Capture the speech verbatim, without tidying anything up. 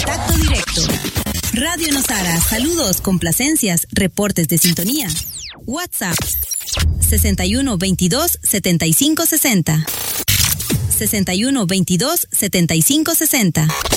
contacto directo. Radio Nosara, saludos, complacencias, reportes de sintonía. WhatsApp sesenta y uno veintidós setenta y cinco sesenta. sesenta y uno veintidós setenta y cinco sesenta.